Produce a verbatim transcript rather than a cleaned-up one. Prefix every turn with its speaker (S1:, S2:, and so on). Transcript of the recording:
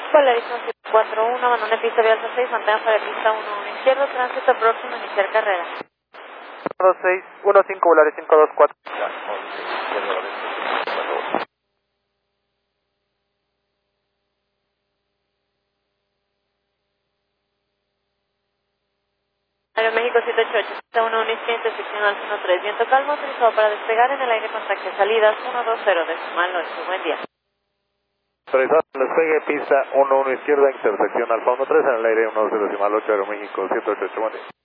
S1: Polarizón siete cuatro uno, abandone pista de alta seis, mantenga para pista uno uno izquierdo, tránsito próximo, iniciar carrera.
S2: dos seis uno cinco, Volaris cinco dos cuatro.
S1: Aeroméxico siete ocho ocho, pista uno uno izquierdo, intersección al uno tres, viento calmo, autorizado para despegar en el aire con taxi salidas uno dos cero, decimal ocho, buen día.
S2: Autorizado, despegue, pista uno uno izquierda, intersección Alfa uno tres en el aire uno dos cero decimal ocho, Aeroméxico siete ocho ocho, buen día.